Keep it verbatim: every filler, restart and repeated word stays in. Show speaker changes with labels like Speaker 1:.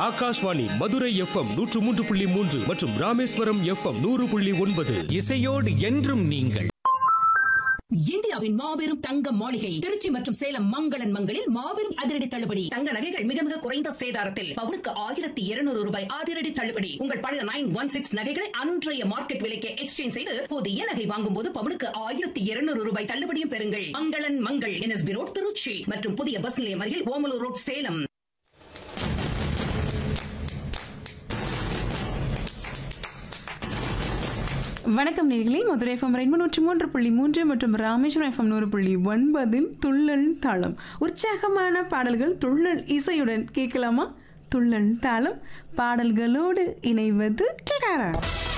Speaker 1: Akashvani Madurai FM நூற்று மூன்று புள்ளி மூன்று மற்றும் ராமேஸ்வரம் எஃப்எம் நூறு புள்ளி ஒன்பது.
Speaker 2: இசையோடு என்றும் நீங்கள்.
Speaker 3: இந்தியாவின் மாபெரும் தங்க மாளிகை திருச்சி மற்றும் சேலம் மங்களன் மங்களில் மாபெரும் அதிரடி தள்ளுபடி. தங்க நகைகள் மிக மிக குறைந்த சேதாரத்தில் பவுனுக்கு ஆயிரத்தி இருநூறு ரூபாய் அதிரடி தள்ளுபடி. உங்கள் பழைய நைன் ஒன் சிக்ஸ் நகைகளை அன்றைய மார்க்கெட் விலைக்கு எக்ஸ்சேஞ்ச் செய்து புதிய நகை வாங்கும் போது பவுனுக்கு ஆயிரத்தி இருநூறு ரூபாய் தள்ளுபடியும் பெறுங்கள். மங்களன் மங்கள் என்எஸ்பி ரோட் திருச்சி மற்றும் புதிய பஸ் நிலையம் அருகில் ஓமலூர் ரோட் சேலம்.
Speaker 4: வணக்கம் நேயர்களே, மதுரை எஃப்எம் ரெண்டு நூற்றி மூன்று புள்ளி மூன்று மற்றும் ராமேஸ்வரம் எஃப்எம் நூறு புள்ளி ஒன்பதில் துள்ளல் தாளம். உற்சாகமான பாடல்கள் துள்ளல் இசையுடன் கேட்கலாமா? துள்ளல் தாளம் பாடல்களோடு இணைவது கிளாரா.